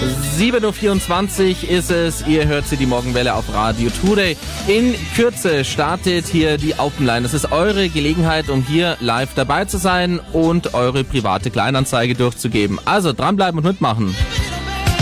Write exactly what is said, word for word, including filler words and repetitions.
sieben Uhr vierundzwanzig ist es, ihr hört sie, die Morgenwelle auf Radio Today. In Kürze startet hier die Openline. Das ist eure Gelegenheit, um hier live dabei zu sein und eure private Kleinanzeige durchzugeben. Also dranbleiben und mitmachen.